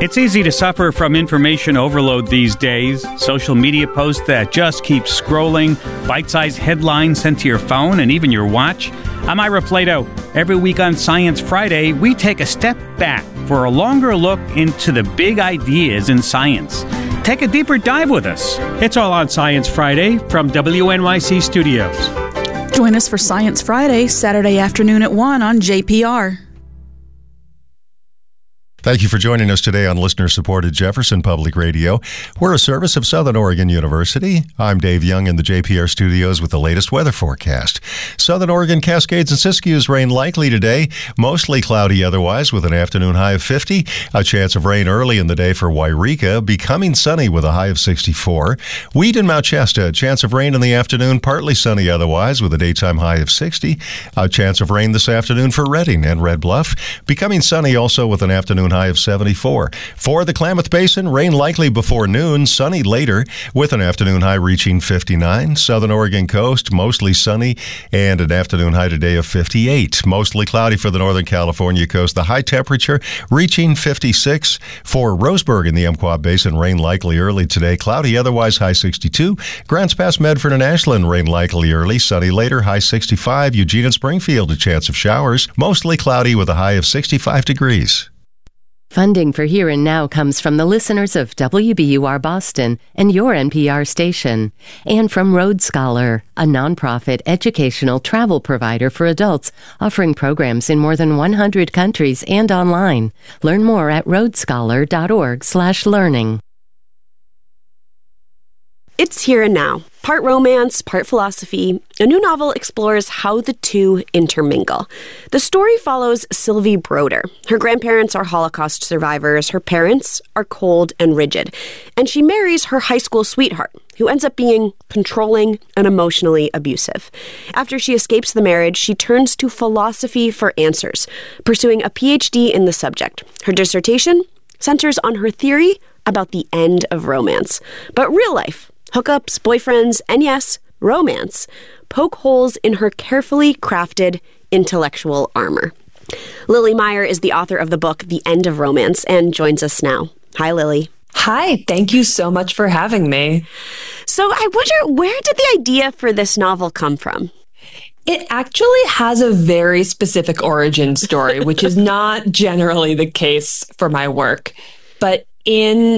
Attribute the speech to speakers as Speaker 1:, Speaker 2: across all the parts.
Speaker 1: It's easy to suffer from information overload these days. Social media posts that just keep scrolling, bite-sized headlines sent to your phone and even your watch. I'm Ira Flato. Every week on Science Friday, we take a step back for a longer look into the big ideas in science. Take a deeper dive with us.
Speaker 2: It's all on Science Friday from WNYC Studios.
Speaker 3: Join us for Science Friday, Saturday afternoon at 1 on JPR.
Speaker 4: Thank you for joining us today on listener-supported Jefferson Public Radio. We're a service of Southern Oregon University. I'm Dave Young in the JPR studios with the latest weather forecast. Southern Oregon, Cascades, and Siskiyous rain likely today. Mostly cloudy otherwise with an afternoon high of 50. A chance of rain early in the day for Wairika, becoming sunny with a high of 64. Weed and Mount Shasta, a chance of rain in the afternoon, partly sunny otherwise with a daytime high of 60. A chance of rain this afternoon for Redding and Red Bluff, becoming sunny also with an afternoon high of 74. For the Klamath Basin, rain likely before noon, sunny later with an afternoon high reaching 59. Southern Oregon coast, mostly sunny and an afternoon high today of 58. Mostly cloudy for the Northern California coast, the high temperature reaching 56. For Roseburg in the Umpqua Basin, rain likely early today, cloudy otherwise high 62. Grants Pass, Medford, and Ashland, rain likely early, sunny later, high 65. Eugene and Springfield, a chance of showers, mostly cloudy with a high of 65 degrees.
Speaker 5: Funding for Here and Now comes from the listeners of WBUR Boston and your NPR station, and from Road Scholar, a nonprofit educational travel provider for adults offering programs in more than 100 countries and online. Learn more at roadscholar.org/learning.
Speaker 6: It's Here and Now. Part romance, part philosophy. A new novel explores how the two intermingle. The story follows Sylvie Broder. Her grandparents are Holocaust survivors. Her parents are cold and rigid. And she marries her high school sweetheart, who ends up being controlling and emotionally abusive. After she escapes the marriage, she turns to philosophy for answers, pursuing a PhD in the subject. Her dissertation centers on her theory about the end of romance. But real life, hookups, boyfriends, and yes, romance, poke holes in her carefully crafted intellectual armor. Lily Meyer is the author of the book, The End of Romance, and joins us now. Hi, Lily.
Speaker 7: Hi, thank you so much for having me.
Speaker 6: So I wonder, where did the idea for this novel come from?
Speaker 7: It actually has a very specific origin story, which is not generally the case for my work. But in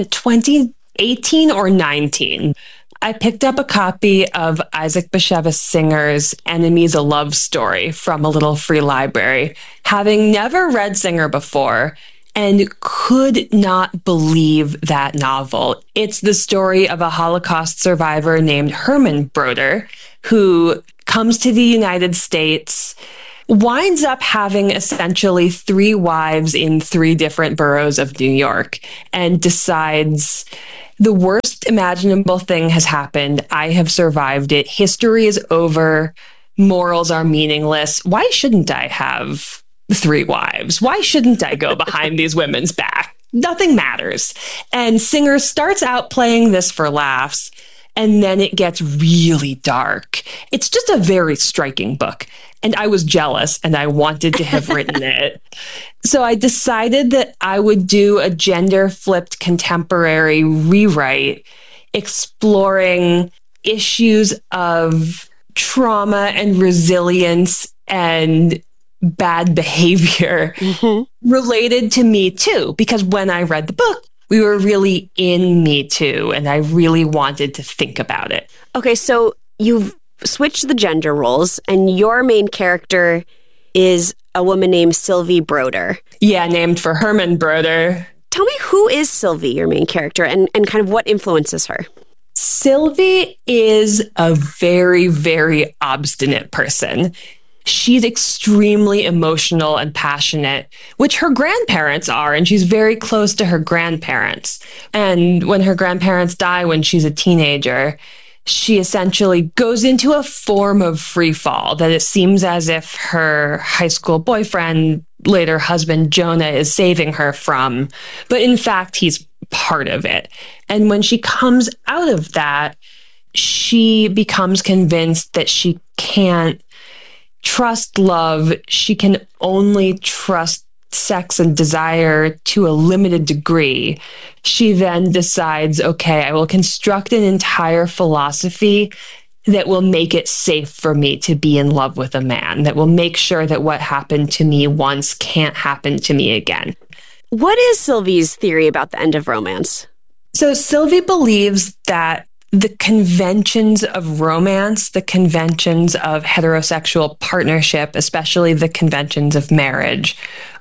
Speaker 7: 2018 or 19, I picked up a copy of Isaac Bashevis Singer's Enemies: A Love Story from a little free library, having never read Singer before, and could not believe that novel. It's the story of a Holocaust survivor named Herman Broder, who comes to the United States, winds up having essentially 3 wives in 3 different boroughs of New York, and decides the worst imaginable thing has happened. I have survived it. History is over. Morals are meaningless. Why shouldn't I have 3 wives? Why shouldn't I go behind these women's back? Nothing matters. And Singer starts out playing this for laughs, and then it gets really dark. It's just a very striking book. And I was jealous, and I wanted to have written it. So I decided that I would do a gender-flipped contemporary rewrite, exploring issues of trauma and resilience and bad behavior related to Me Too. Because when I read the book, we were really in Me Too, and I really wanted to think about it.
Speaker 6: Okay, so you've switched the gender roles, and your main character is a woman named Sylvie Broder.
Speaker 7: Yeah, named for Herman Broder.
Speaker 6: Tell me, who is Sylvie, your main character, and kind of what influences her?
Speaker 7: Sylvie is a very, very obstinate person. She's extremely emotional and passionate, which her grandparents are, and she's very close to her grandparents. And when her grandparents die when she's a teenager, she essentially goes into a form of free fall that it seems as if her high school boyfriend, later husband Jonah, is saving her from. But in fact, he's part of it. And when she comes out of that, she becomes convinced that she can't trust love. She can only trust sex and desire to a limited degree, she then decides, okay, I will construct an entire philosophy that will make it safe for me to be in love with a man, that will make sure that what happened to me once can't happen to me again.
Speaker 6: What is Sylvie's theory about the end of romance?
Speaker 7: So Sylvie believes that the conventions of romance, the conventions of heterosexual partnership, especially the conventions of marriage,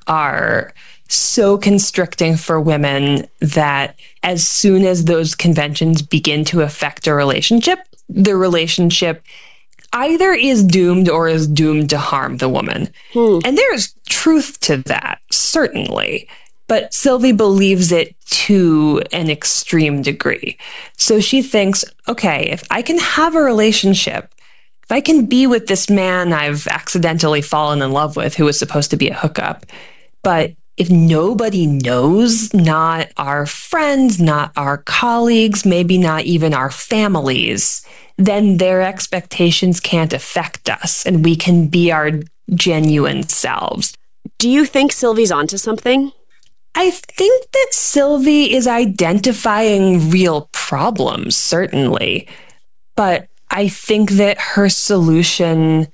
Speaker 7: are so constricting for women that as soon as those conventions begin to affect a relationship, the relationship either is doomed or is doomed to harm the woman. And there's truth to that, certainly. But Sylvie believes it to an extreme degree. So she thinks, okay, if I can have a relationship, if I can be with this man I've accidentally fallen in love with, who was supposed to be a hookup, but if nobody knows, not our friends, not our colleagues, maybe not even our families, then their expectations can't affect us and we can be our genuine selves.
Speaker 6: Do you think Sylvie's onto something?
Speaker 7: I think that Sylvie is identifying real problems, certainly. But I think that her solution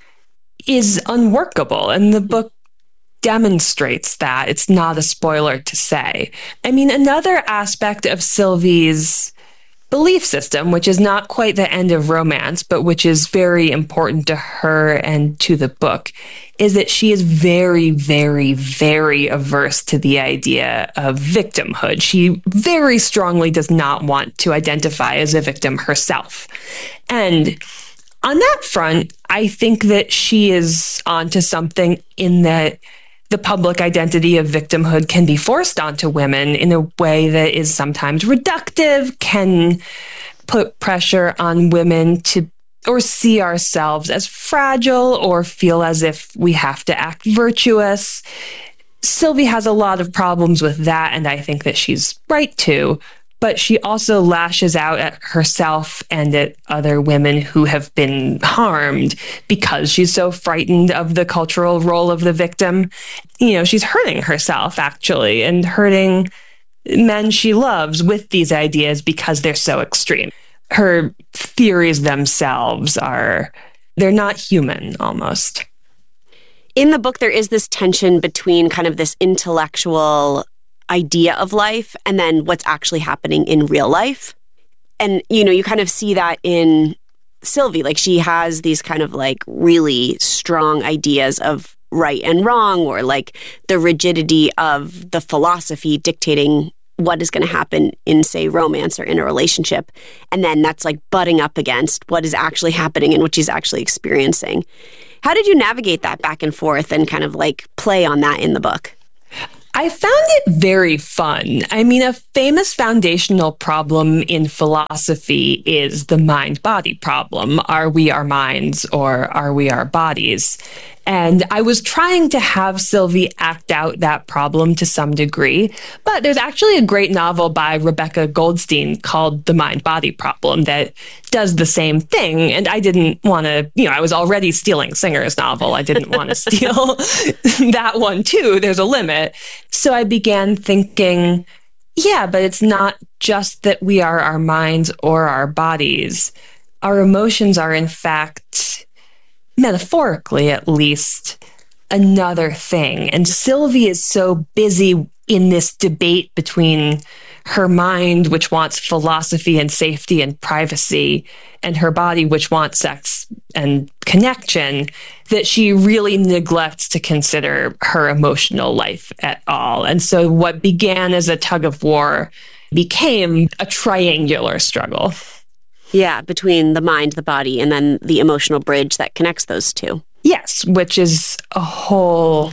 Speaker 7: is unworkable. And the book demonstrates that. It's not a spoiler to say. I mean, another aspect of Sylvie's belief system, which is not quite the end of romance, but which is very important to her and to the book, is that she is very, very, very averse to the idea of victimhood. She very strongly does not want to identify as a victim herself. And on that front, I think that she is onto something in that the public identity of victimhood can be forced onto women in a way that is sometimes reductive, can put pressure on women to or see ourselves as fragile or feel as if we have to act virtuous. Sylvie has a lot of problems with that, and I think that she's right to. But she also lashes out at herself and at other women who have been harmed because she's so frightened of the cultural role of the victim. You know, she's hurting herself, actually, and hurting men she loves with these ideas because they're so extreme. Her theories themselves they're not human, almost.
Speaker 6: In the book, there is this tension between kind of this intellectual idea of life and then what's actually happening in real life. And, you know, you kind of see that in Sylvie. Like, she has these kind of like really strong ideas of right and wrong, or like the rigidity of the philosophy dictating what is going to happen in, say, romance or in a relationship. And then that's like butting up against what is actually happening and what she's actually experiencing. How did you navigate that back and forth and kind of like play on that in the book?
Speaker 7: I found it very fun. I mean, a famous foundational problem in philosophy is the mind-body problem. Are we our minds or are we our bodies? And I was trying to have Sylvie act out that problem to some degree, but there's actually a great novel by Rebecca Goldstein called The Mind-Body Problem that does the same thing. And I didn't want to, I was already stealing Singer's novel. I didn't want to steal that one too. There's a limit. So I began thinking, yeah, but it's not just that we are our minds or our bodies. Our emotions are, in fact, metaphorically at least, another thing. And Sylvie is so busy in this debate between her mind, which wants philosophy and safety and privacy, and her body, which wants sex and connection, that she really neglects to consider her emotional life at all. And so what began as a tug of war became a triangular struggle.
Speaker 6: Yeah, between the mind, the body, and then the emotional bridge that connects those two.
Speaker 7: Yes, which is a whole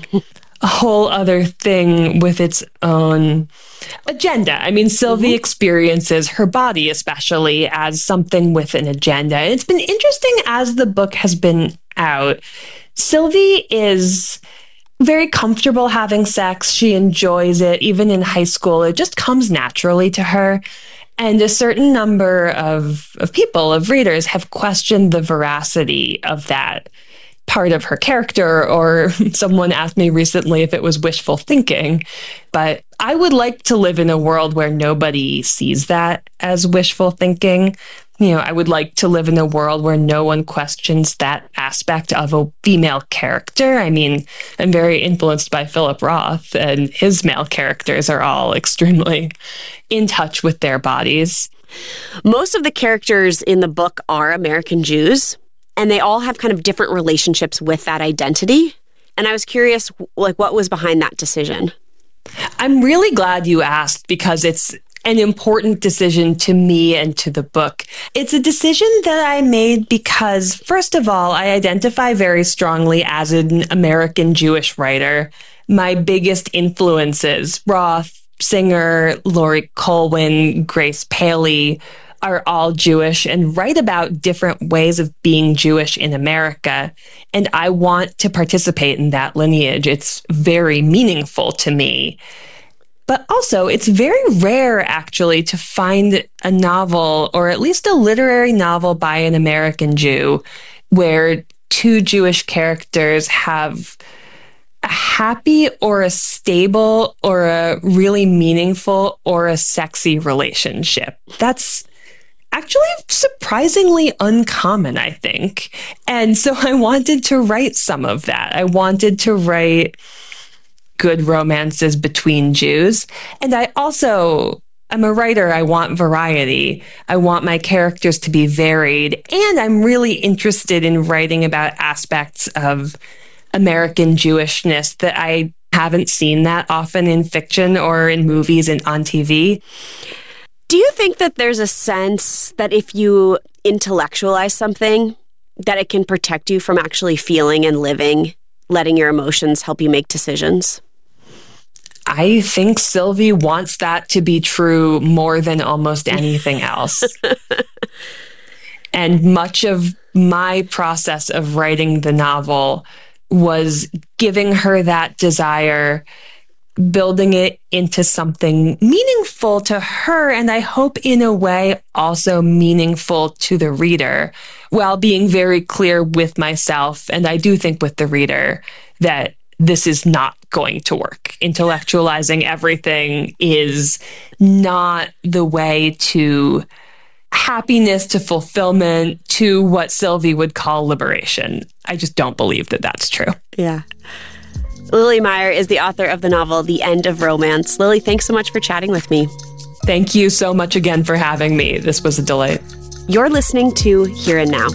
Speaker 7: other thing with its own agenda. I mean, Sylvie experiences her body especially as something with an agenda. It's been interesting as the book has been out. Sylvie is very comfortable having sex. She enjoys it. Even in high school, it just comes naturally to her. And a certain number of people, of readers, have questioned the veracity of that part of her character, or someone asked me recently if it was wishful thinking. But I would like to live in a world where nobody sees that as wishful thinking. I would like to live in a world where no one questions that aspect of a female character. I mean, I'm very influenced by Philip Roth, and his male characters are all extremely in touch with their bodies.
Speaker 6: Most of the characters in the book are American Jews, and they all have kind of different relationships with that identity. And I was curious, what was behind that decision?
Speaker 7: I'm really glad you asked, because it's an important decision to me and to the book. It's a decision that I made because, first of all, I identify very strongly as an American Jewish writer. My biggest influences, Roth, Singer, Laurie Colwin, Grace Paley, are all Jewish and write about different ways of being Jewish in America. And I want to participate in that lineage. It's very meaningful to me. But also, it's very rare, actually, to find a novel, or at least a literary novel by an American Jew, where two Jewish characters have a happy or a stable or a really meaningful or a sexy relationship. That's actually surprisingly uncommon, I think. And so I wanted to write some of that. I wanted to write good romances between Jews. And I'm a writer. I want variety. I want my characters to be varied. And I'm really interested in writing about aspects of American Jewishness that I haven't seen that often in fiction or in movies and on TV.
Speaker 6: Do you think that there's a sense that if you intellectualize something, that it can protect you from actually feeling and living, letting your emotions help you make decisions?
Speaker 7: I think Sylvie wants that to be true more than almost anything else. And much of my process of writing the novel was giving her that desire, building it into something meaningful to her, and I hope in a way also meaningful to the reader, while being very clear with myself, and I do think with the reader, that this is not going to work. Intellectualizing everything is not the way to happiness, to fulfillment, to what Sylvie would call liberation. I just don't believe that that's true.
Speaker 6: Yeah. Lily Meyer is the author of the novel, The End of Romance. Lily, thanks so much for chatting with me.
Speaker 7: Thank you so much again for having me. This was a delight.
Speaker 6: You're listening to Here and Now.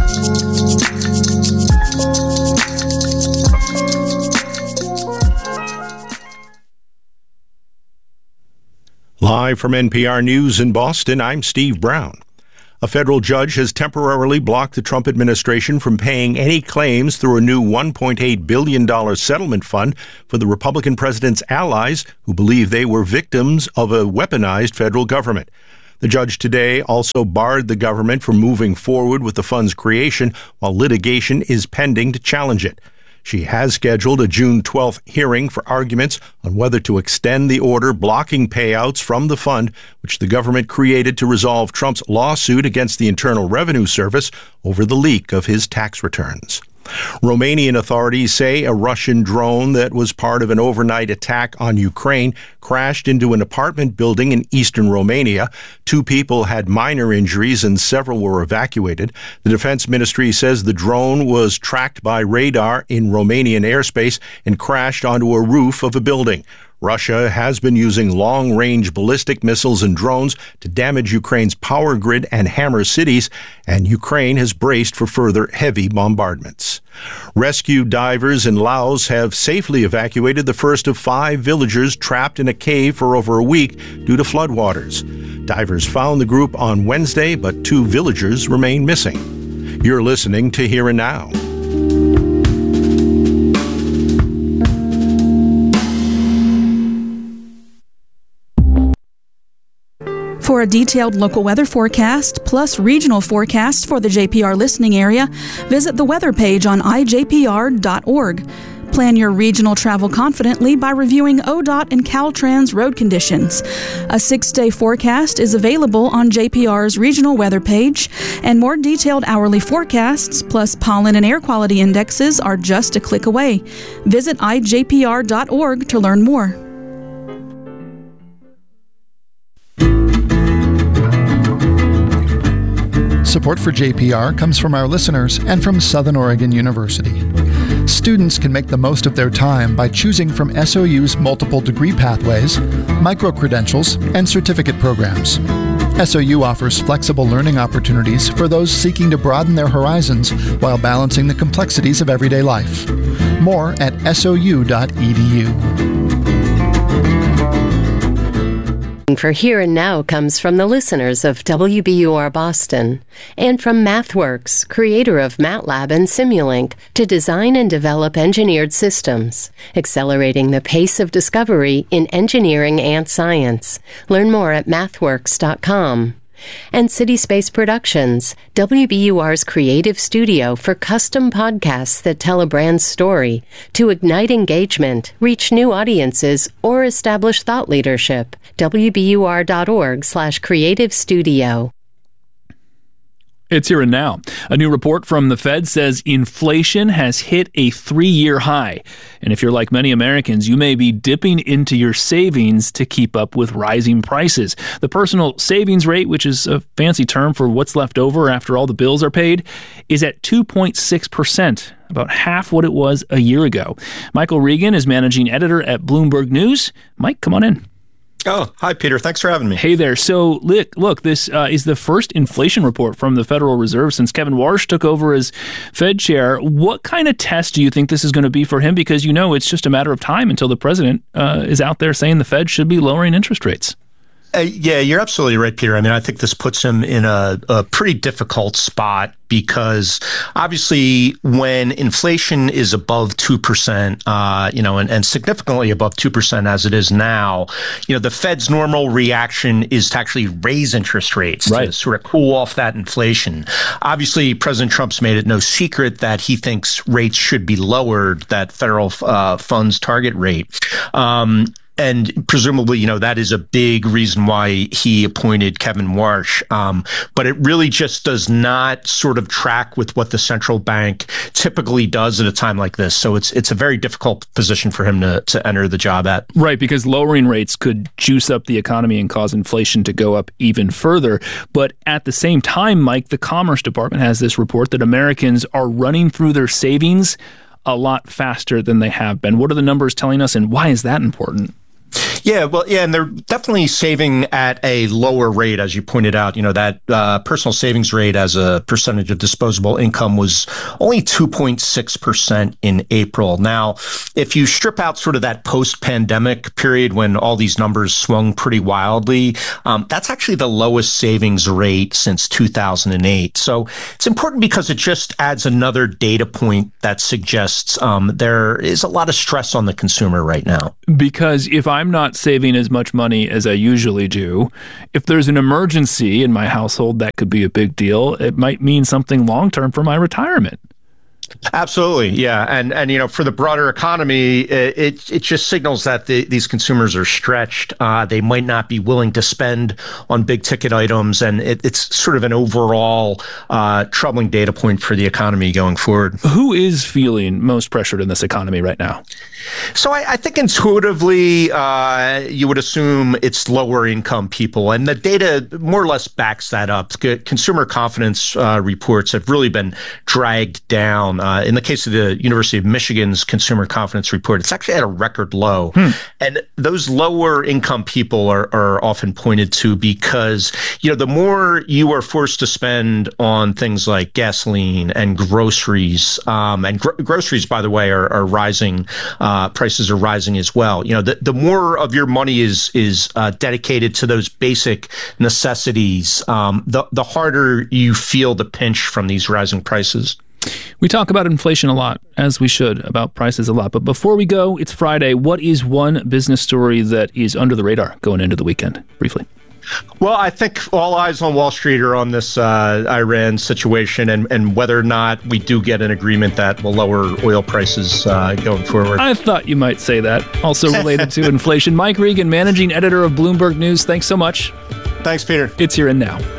Speaker 8: Live from NPR News in Boston, I'm Steve Brown. A federal judge has temporarily blocked the Trump administration from paying any claims through a new $1.8 billion settlement fund for the Republican president's allies who believe they were victims of a weaponized federal government. The judge today also barred the government from moving forward with the fund's creation while litigation is pending to challenge it. She has scheduled a June 12th hearing for arguments on whether to extend the order blocking payouts from the fund, which the government created to resolve Trump's lawsuit against the Internal Revenue Service over the leak of his tax returns. Romanian authorities say a Russian drone that was part of an overnight attack on Ukraine crashed into an apartment building in eastern Romania. 2 people had minor injuries and several were evacuated. The defense ministry says the drone was tracked by radar in Romanian airspace and crashed onto a roof of a building. Russia has been using long-range ballistic missiles and drones to damage Ukraine's power grid and hammer cities, and Ukraine has braced for further heavy bombardments. Rescue divers in Laos have safely evacuated the first of 5 villagers trapped in a cave for over a week due to floodwaters. Divers found the group on Wednesday, but 2 villagers remain missing. You're listening to Here and Now.
Speaker 3: For a detailed local weather forecast, plus regional forecasts for the JPR listening area, visit the weather page on ijpr.org. Plan your regional travel confidently by reviewing ODOT and Caltrans road conditions. A 6-day forecast is available on JPR's regional weather page, and more detailed hourly forecasts plus pollen and air quality indexes are just a click away. Visit ijpr.org to learn more.
Speaker 9: Support for JPR comes from our listeners and from Southern Oregon University. Students can make the most of their time by choosing from SOU's multiple degree pathways, micro-credentials, and certificate programs. SOU offers flexible learning opportunities for those seeking to broaden their horizons while balancing the complexities of everyday life. More at sou.edu.
Speaker 5: For Here and Now comes from the listeners of WBUR Boston and from MathWorks, creator of MATLAB and Simulink, to design and develop engineered systems, accelerating the pace of discovery in engineering and science. Learn more at mathworks.com. And City Space Productions, WBUR's creative studio for custom podcasts that tell a brand's story to ignite engagement, reach new audiences, or establish thought leadership. WBUR.org/creative studio.
Speaker 10: It's Here and Now. A new report from the Fed says inflation has hit a 3-year high. And if you're like many Americans, you may be dipping into your savings to keep up with rising prices. The personal savings rate, which is a fancy term for what's left over after all the bills are paid, is at 2.6%, about half what it was a year ago. Michael Regan is managing editor at Bloomberg News. Mike, come on in.
Speaker 11: Oh, hi, Peter. Thanks for having me.
Speaker 10: Hey there. So, look, this is the first inflation report from the Federal Reserve since Kevin Warsh took over as Fed chair. What kind of test do you think this is going to be for him? Because, you know, it's just a matter of time until the president is out there saying the Fed should be lowering interest rates.
Speaker 11: Yeah, you're absolutely right, Peter. I mean, I think this puts him in a pretty difficult spot because obviously when inflation is above 2%, and significantly above 2% as it is now, the Fed's normal reaction is to actually raise interest rates to sort of cool off that inflation. Obviously, President Trump's made it no secret that he thinks rates should be lowered, that federal funds target rate. And presumably, that is a big reason why he appointed Kevin Warsh. But it really just does not sort of track with what the central bank typically does at a time like this. So it's a very difficult position for him to enter the job at.
Speaker 10: Right, because lowering rates could juice up the economy and cause inflation to go up even further. But at the same time, Mike, the Commerce Department has this report that Americans are running through their savings a lot faster than they have been. What are the numbers telling us, and why is that important?
Speaker 11: Yeah, and they're definitely saving at a lower rate, as you pointed out. That personal savings rate as a percentage of disposable income was only 2.6% in April. Now, if you strip out sort of that post-pandemic period when all these numbers swung pretty wildly, that's actually the lowest savings rate since 2008. So it's important because it just adds another data point that suggests there is a lot of stress on the consumer right now.
Speaker 10: Because if I'm not saving as much money as I usually do, if there's an emergency in my household, that could be a big deal. It might mean something long-term for my retirement.
Speaker 11: Absolutely, yeah, and for the broader economy, it just signals that these consumers are stretched. They might not be willing to spend on big ticket items, and it's sort of an overall troubling data point for the economy going forward.
Speaker 10: Who is feeling most pressured in this economy right now?
Speaker 11: So I think intuitively you would assume it's lower income people, and the data more or less backs that up. Consumer confidence reports have really been dragged down. In the case of the University of Michigan's consumer confidence report, it's actually at a record low. And those lower income people are often pointed to because, the more you are forced to spend on things like gasoline and groceries, and groceries, by the way, are rising. Prices are rising as well. The more of your money is dedicated to those basic necessities, the harder you feel the pinch from these rising prices.
Speaker 10: We talk about inflation a lot, as we should, about prices a lot. But before we go, it's Friday. What is one business story that is under the radar going into the weekend? Briefly.
Speaker 11: Well, I think all eyes on Wall Street are on this Iran situation and whether or not we do get an agreement that will lower oil prices going forward.
Speaker 10: I thought you might say that. Also related to inflation, Mike Regan, managing editor of Bloomberg News. Thanks so much.
Speaker 11: Thanks, Peter.
Speaker 10: It's Here and Now.